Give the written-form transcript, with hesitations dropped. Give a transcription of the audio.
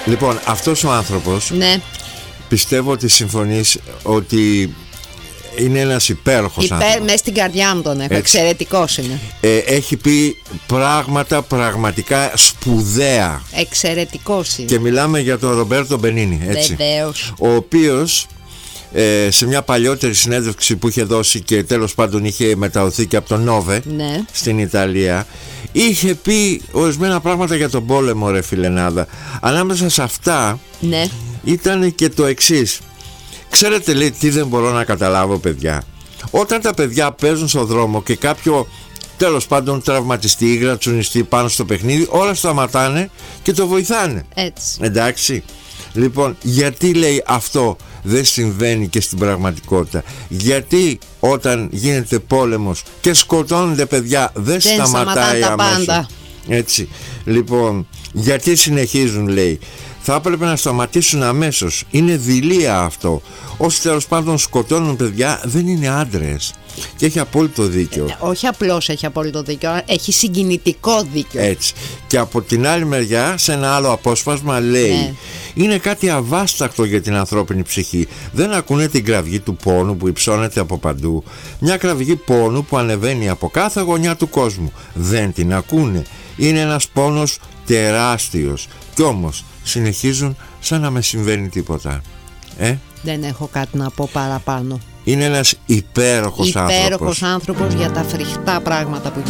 Λοιπόν, αυτός ο άνθρωπος, Ναι. πιστεύω ότι συμφωνείς ότι είναι ένας υπέροχος άνθρωπος. Μες στην καρδιά μου τον έχω. Εξαιρετικός είναι. Έχει πει πράγματα πραγματικά σπουδαία. Εξαιρετικός είναι. Και μιλάμε για τον Ρομπέρτο Μπενίνι, έτσι. Βεβαίως. Ο οποίος σε μια παλιότερη συνέντευξη που είχε δώσει και τέλος πάντων είχε μεταδοθεί και από τον Νόβε, Ναι. στην Ιταλία, είχε πει ορισμένα πράγματα για τον πόλεμο, ρε φιλενάδα. Ανάμεσα σε αυτά, Ναι. ήταν και το εξής. Ξέρετε, λέει, τι δεν μπορώ να καταλάβω, παιδιά? Όταν τα παιδιά παίζουν στον δρόμο και κάποιο τέλος πάντων τραυματιστεί ή γρατσουνιστεί πάνω στο παιχνίδι, όλα σταματάνε και το βοηθάνε. Έτσι. Εντάξει. Λοιπόν, γιατί, λέει, αυτό δεν συμβαίνει και στην πραγματικότητα? Γιατί όταν γίνεται πόλεμος και σκοτώνονται παιδιά δεν σταματάει τα αμέσως? πάντα. Έτσι. Λοιπόν, γιατί συνεχίζουν, λέει? Θα έπρεπε να σταματήσουν αμέσως. Είναι δειλία αυτό. Όσοι τέλος πάντων σκοτώνουν παιδιά δεν είναι άντρες. Και έχει απόλυτο δίκιο. Όχι απλώς έχει απόλυτο δίκιο, έχει συγκινητικό δίκιο. Έτσι. Και από την άλλη μεριά, σε ένα άλλο απόσπασμα, λέει, Ναι. είναι κάτι αβάσταχτο για την ανθρώπινη ψυχή. Δεν ακούνε την κραυγή του πόνου που υψώνεται από παντού. Μια κραυγή πόνου που ανεβαίνει από κάθε γωνιά του κόσμου. Δεν την ακούνε. Είναι ένας πόνος τεράστιος. Κι όμως συνεχίζουν σαν να μην συμβαίνει τίποτα. Δεν έχω κάτι να πω παραπάνω. Είναι ένας υπέροχος άνθρωπος. Υπέροχος άνθρωπος για τα φρικτά πράγματα που